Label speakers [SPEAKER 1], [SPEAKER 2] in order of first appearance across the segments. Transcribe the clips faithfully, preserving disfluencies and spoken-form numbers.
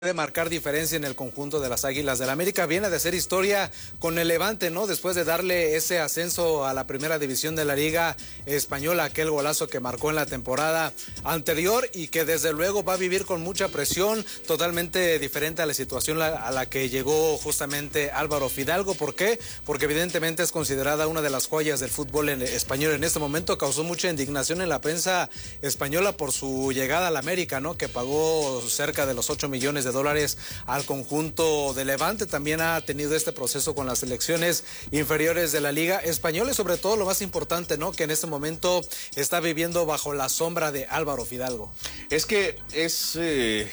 [SPEAKER 1] de marcar diferencia en el conjunto de las Águilas del América. Viene de hacer historia con el Levante, ¿no? Después de darle ese ascenso a la primera división de la Liga Española, aquel golazo que marcó en la temporada anterior y que desde luego va a vivir con mucha presión, totalmente diferente a la situación a la que llegó justamente Álvaro Fidalgo. ¿Por qué? Porque evidentemente es considerada una de las joyas del fútbol en español en este momento. Causó mucha indignación en la prensa española por su llegada al América, ¿no? Que pagó cerca de los ocho millones de dólares al conjunto de Levante. También ha tenido este proceso con las selecciones inferiores de la Liga Española y sobre todo lo más importante, ¿no? Que en este momento está viviendo bajo la sombra de Álvaro Fidalgo.
[SPEAKER 2] Es que es eh,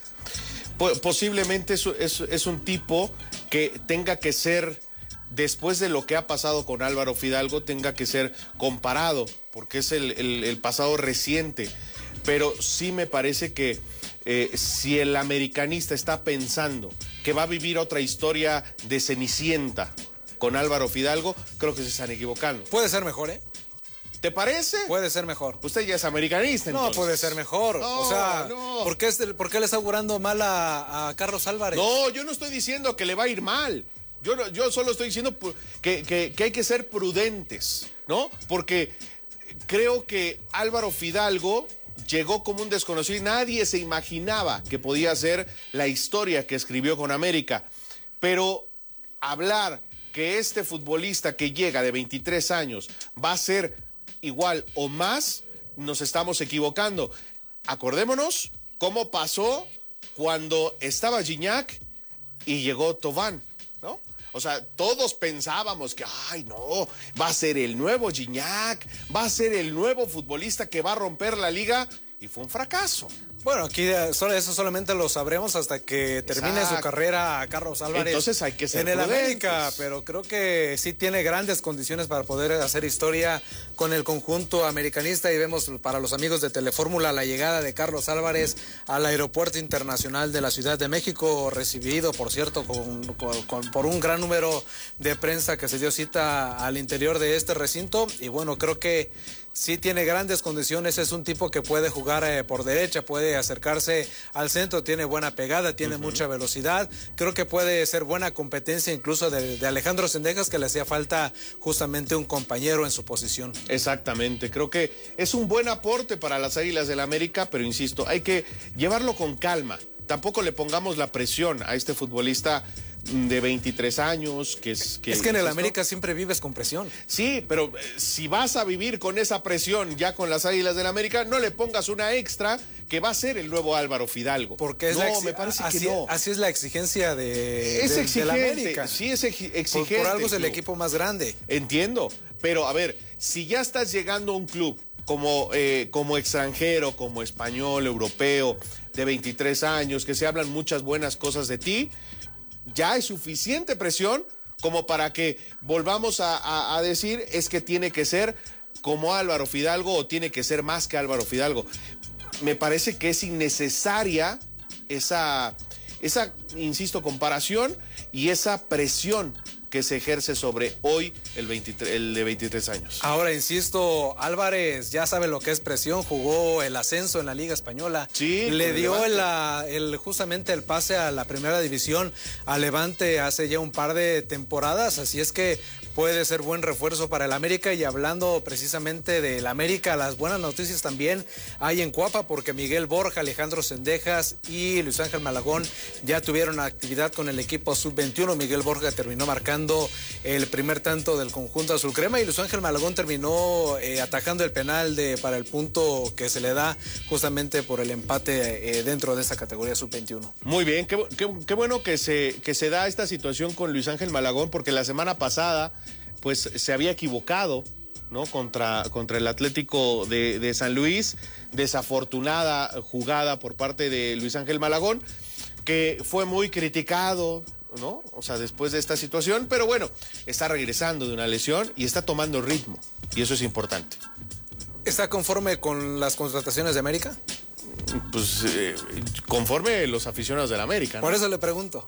[SPEAKER 2] posiblemente es, es, es un tipo que tenga que ser, después de lo que ha pasado con Álvaro Fidalgo, tenga que ser comparado, porque es el, el, el pasado reciente. Pero sí me parece que Eh, si el americanista está pensando que va a vivir otra historia de Cenicienta con Álvaro Fidalgo, creo que se están equivocando.
[SPEAKER 1] Puede ser mejor, ¿eh?
[SPEAKER 2] ¿Te parece?
[SPEAKER 1] Puede ser mejor.
[SPEAKER 2] Usted ya es americanista, entonces.
[SPEAKER 1] No, puede ser mejor.
[SPEAKER 2] No,
[SPEAKER 1] o sea,
[SPEAKER 2] no.
[SPEAKER 1] ¿por qué, es, ¿por qué le está augurando mal a, a Carlos Álvarez?
[SPEAKER 2] No, yo no estoy diciendo que le va a ir mal. Yo, yo solo estoy diciendo que, que, que hay que ser prudentes, ¿no? Porque creo que Álvaro Fidalgo llegó como un desconocido y nadie se imaginaba que podía ser la historia que escribió con América. Pero hablar que este futbolista que llega de veintitrés años va a ser igual o más, nos estamos equivocando. Acordémonos cómo pasó cuando estaba Gignac y llegó Thauvin, ¿no? O sea, todos pensábamos que, ay, no, va a ser el nuevo Gignac, va a ser el nuevo futbolista que va a romper la liga, y fue un fracaso.
[SPEAKER 1] Bueno, aquí eso solamente lo sabremos hasta que termine
[SPEAKER 2] Exacto.
[SPEAKER 1] su carrera a Carlos Álvarez.
[SPEAKER 2] Entonces hay que ser
[SPEAKER 1] en el
[SPEAKER 2] prudentes.
[SPEAKER 1] América, pero creo que sí tiene grandes condiciones para poder hacer historia con el conjunto americanista y vemos para los amigos de Telefórmula la llegada de Carlos Álvarez al Aeropuerto Internacional de la Ciudad de México, recibido, por cierto, con, con, con, por un gran número de prensa que se dio cita al interior de este recinto y bueno, creo que sí tiene grandes condiciones, es un tipo que puede jugar eh, por derecha, puede acercarse al centro, tiene buena pegada, tiene uh-huh. mucha velocidad, creo que puede ser buena competencia incluso de, de Alejandro Zendejas, que le hacía falta justamente un compañero en su posición.
[SPEAKER 2] Exactamente, creo que es un buen aporte para las Águilas del América, pero insisto, hay que llevarlo con calma, tampoco le pongamos la presión a este futbolista de veintitrés años, que es... Que,
[SPEAKER 1] es que en el
[SPEAKER 2] ¿esto?
[SPEAKER 1] América siempre vives con presión.
[SPEAKER 2] Sí, pero eh, si vas a vivir con esa presión ya con las Águilas del América, no le pongas una extra que va a ser el nuevo Álvaro Fidalgo.
[SPEAKER 1] Porque es
[SPEAKER 2] no,
[SPEAKER 1] la
[SPEAKER 2] me parece
[SPEAKER 1] así,
[SPEAKER 2] que no.
[SPEAKER 1] Así es la exigencia de,
[SPEAKER 2] es
[SPEAKER 1] de,
[SPEAKER 2] exigente,
[SPEAKER 1] de la América.
[SPEAKER 2] Sí, es exigente.
[SPEAKER 1] Por, por algo es el equipo más grande.
[SPEAKER 2] Entiendo, pero a ver, si ya estás llegando a un club como, eh, como extranjero, como español, europeo, de veintitrés años, que se hablan muchas buenas cosas de ti, ya hay suficiente presión como para que volvamos a, a, a decir es que tiene que ser como Álvaro Fidalgo o tiene que ser más que Álvaro Fidalgo. Me parece que es innecesaria esa, esa, insisto, comparación y esa presión que se ejerce sobre hoy el, veintitrés, el de veintitrés años.
[SPEAKER 1] Ahora, insisto, Álvarez ya sabe lo que es presión, jugó el ascenso en la Liga Española,
[SPEAKER 2] sí,
[SPEAKER 1] le dio el, el, justamente el pase a la primera división a Levante hace ya un par de temporadas, así es que puede ser buen refuerzo para el América. Y hablando precisamente del América, las buenas noticias también hay en Cuapa, porque Miguel Borja, Alejandro Zendejas y Luis Ángel Malagón ya tuvieron actividad con el equipo sub veintiuno. Miguel Borja terminó marcando el primer tanto del conjunto azul crema y Luis Ángel Malagón terminó eh, atajando el penal de, para el punto que se le da justamente por el empate eh, dentro de esta categoría sub veintiuno.
[SPEAKER 2] Muy bien, qué, qué, qué bueno que se, que se da esta situación con Luis Ángel Malagón, porque la semana pasada pues se había equivocado, ¿no? Contra, contra el Atlético de, de San Luis, desafortunada jugada por parte de Luis Ángel Malagón, que fue muy criticado, ¿no? O sea, después de esta situación, pero bueno, está regresando de una lesión y está tomando ritmo, y eso es importante.
[SPEAKER 1] ¿Está conforme con las contrataciones de América?
[SPEAKER 2] Pues eh, conforme los aficionados del América, ¿no?
[SPEAKER 1] Por eso le pregunto.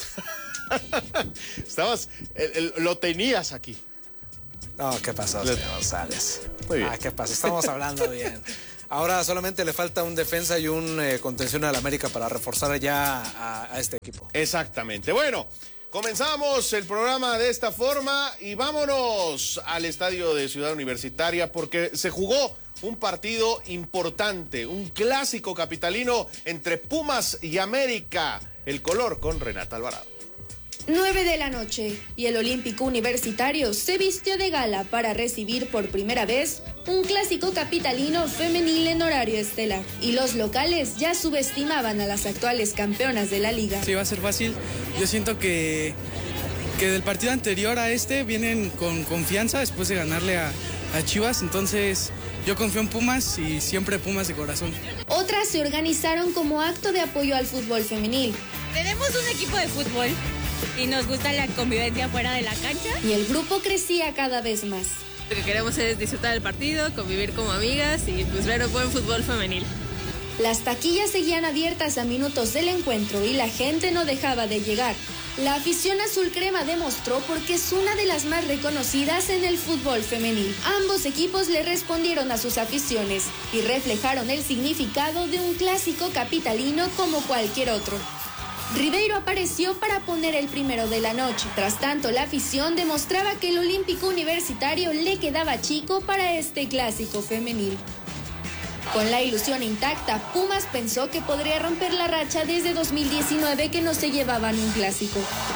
[SPEAKER 2] Estabas, el, el, lo tenías aquí.
[SPEAKER 1] No, ¿qué pasó, señor González?
[SPEAKER 2] Muy bien.
[SPEAKER 1] Ah, ¿qué pasa? Estamos hablando bien. Ahora solamente le falta un defensa y un eh, contención al América para reforzar ya a, a este equipo.
[SPEAKER 2] Exactamente. Bueno, comenzamos el programa de esta forma y vámonos al estadio de Ciudad Universitaria porque se jugó un partido importante, un clásico capitalino entre Pumas y América. El color con Renata Alvarado.
[SPEAKER 3] nueve de la noche y el Olímpico Universitario se vistió de gala para recibir por primera vez un clásico capitalino femenil en horario estelar. Y los locales ya subestimaban a las actuales campeonas de la liga.
[SPEAKER 4] Sí, va a ser fácil. Yo siento que, que del partido anterior a este vienen con confianza después de ganarle a, a Chivas, entonces yo confío en Pumas y siempre Pumas de corazón.
[SPEAKER 3] Otras se organizaron como acto de apoyo al fútbol femenil.
[SPEAKER 5] Tenemos un equipo de fútbol y nos gusta la convivencia fuera de la cancha.
[SPEAKER 3] Y el grupo crecía cada vez más.
[SPEAKER 5] Lo que queremos es disfrutar del partido, convivir como amigas y pues ver un buen fútbol femenil.
[SPEAKER 3] Las taquillas seguían abiertas a minutos del encuentro y la gente no dejaba de llegar. La afición azul crema demostró porque es una de las más reconocidas en el fútbol femenil. Ambos equipos le respondieron a sus aficiones y reflejaron el significado de un clásico capitalino como cualquier otro. Ribeiro apareció para poner el primero de la noche. Tras tanto, la afición demostraba que el Olímpico Universitario le quedaba chico para este clásico femenil. Con la ilusión intacta, Pumas pensó que podría romper la racha desde dos mil diecinueve que no se llevaban un clásico.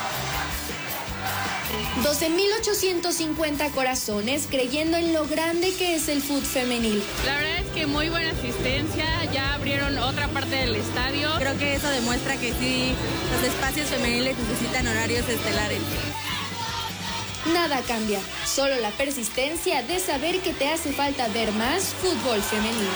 [SPEAKER 3] doce mil ochocientos cincuenta corazones creyendo en lo grande que es el fútbol femenil.
[SPEAKER 5] La verdad es que muy buena asistencia, ya abrieron otra parte del estadio. Creo que eso demuestra que sí, los espacios femeniles necesitan horarios estelares.
[SPEAKER 3] Nada cambia, solo la persistencia de saber que te hace falta ver más fútbol femenil.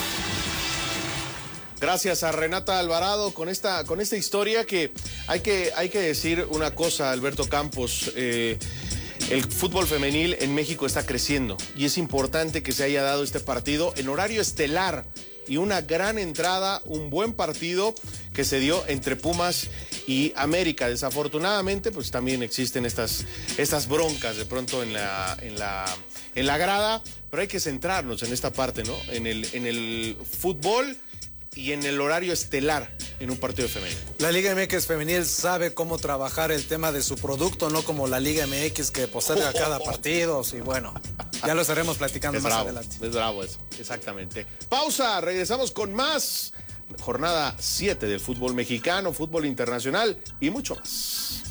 [SPEAKER 2] Gracias a Renata Alvarado con esta, con esta historia que hay que, hay que decir una cosa, Alberto Campos. Eh, el fútbol femenil en México está creciendo y es importante que se haya dado este partido en horario estelar y una gran entrada, un buen partido que se dio entre Pumas y América. Desafortunadamente, pues también existen estas, estas broncas de pronto en la, en la, en la grada, pero hay que centrarnos en esta parte, ¿no? En el, en el fútbol y en el horario estelar en un partido femenil.
[SPEAKER 1] La Liga M X femenil sabe cómo trabajar el tema de su producto, no como la Liga M X que posterga cada partido. Y bueno, ya lo estaremos platicando
[SPEAKER 2] es
[SPEAKER 1] más
[SPEAKER 2] bravo,
[SPEAKER 1] adelante.
[SPEAKER 2] Es bravo eso, exactamente. Pausa, regresamos con más. Jornada siete del fútbol mexicano, fútbol internacional y mucho más.